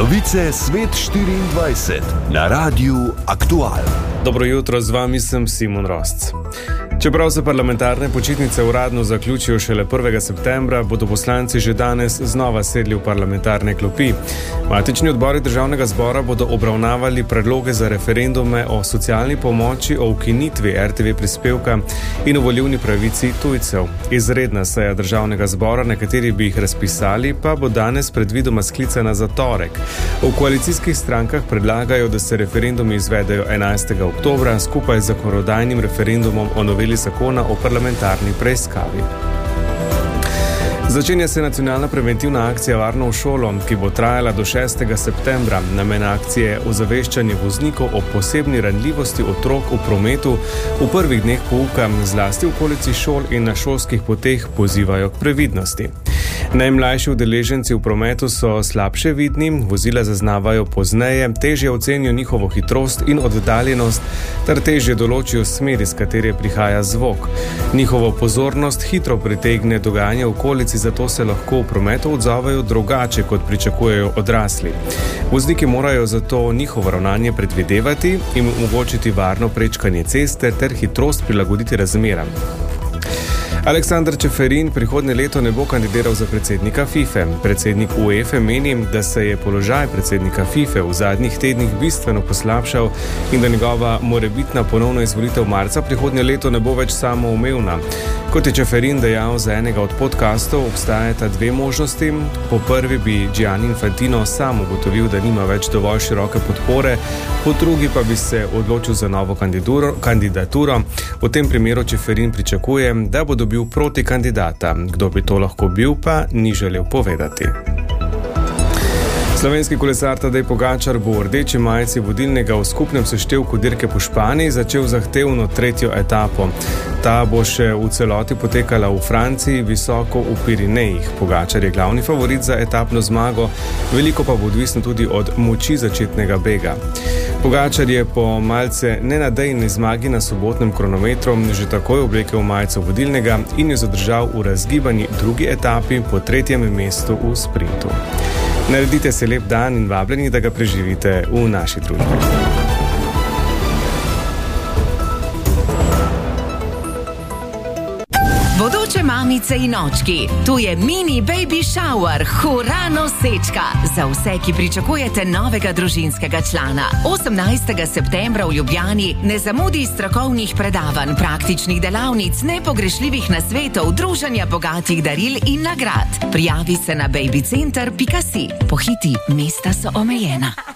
Novice Svet 24 na Radiu Aktual. Dobro jutro, z vami sem Simon Rosc. Čeprav se parlamentarne počitnice uradno zaključijo šele 1. septembra, bodo poslanci že danes znova sedli v parlamentarne klopi. Matični odbori državnega zbora bodo obravnavali predloge za referendume o socialni pomoči, o ukinitvi RTV prispevka in o volilni pravici tujcev. Izredna seja državnega zbora, na kateri bi jih razpisali, pa bo danes predvidoma sklicana za torek. V koalicijskih strankah predlagajo, da se referendumi izvedejo 11. oktobra skupaj z zakonodajnim referendumom o noveli zakona o parlamentarni preiskavi. Začenja se nacionalna preventivna akcija Varno v šolo, ki bo trajala do 6. septembra. Namen akcije je ozaveščanje voznikov o posebni ranljivosti otrok v prometu. V prvih dneh pouka zlasti v okolici šol in na šolskih poteh pozivajo k previdnosti. Najmlajši udeleženci v prometu so slabše vidni, vozila zaznavajo pozneje, težje ocenijo njihovo hitrost in oddaljenost ter težje določijo smer, iz katere prihaja zvok. Njihovo pozornost hitro pritegne dogajanje v okolici, zato se lahko v prometu odzovejo drugače, kot pričakujejo odrasli. Vozniki morajo zato njihovo ravnanje predvidevati in omogočiti varno prečkanje ceste ter hitrost prilagoditi razmeram. Aleksander Čeferin prihodnje leto ne bo kandidiral za predsednika FIFA. Predsednik UEFA meni, da se je položaj predsednika FIFA v zadnjih tednih bistveno poslabšal in da njegova morebitna ponovna izvolitev marca prihodnje leto ne bo več samoumevna. Kot je Čeferin dejal za enega od podcastov, obstajata dve možnosti. Po prvi bi Gianni Infantino sam ugotovil, da nima več dovolj široke podpore, po drugi pa bi se odločil za novo kandidaturo. V tem primeru Čeferin pričakuje, da bo dobil proti kandidata. Kdo bi to lahko bil, pa ni želel povedati. Slovenski kolesar Tadej Pogačar bo v rdeči majici vodilnega v skupnem seštevku dirke po Španiji začel zahtevno tretjo etapo. Ta bo še v celoti potekala v Franciji, visoko v Pirinejih. Pogačar je glavni favorit za etapno zmago, veliko pa bo odvisno tudi od moči začetnega bega. Pogačar je po malce nenadejni zmagi na sobotnem kronometru že takoj oblekel majico vodilnega in jo zadržal v razgibani drugi etapi po tretjem mestu v sprintu. Naredite se lep dan in vabljeni, da ga preživite v naši družbi. Bodoče mamice in očki, tu je mini baby shower, hura nosečka. Za vse, ki pričakujete novega družinskega člana. 18. septembra v Ljubljani ne zamudi strokovnih predavanj, praktičnih delavnic, nepogrešljivih nasvetov, druženja bogatih daril in nagrad. Prijavi se na babycenter.si. Pohiti, mesta so omejena.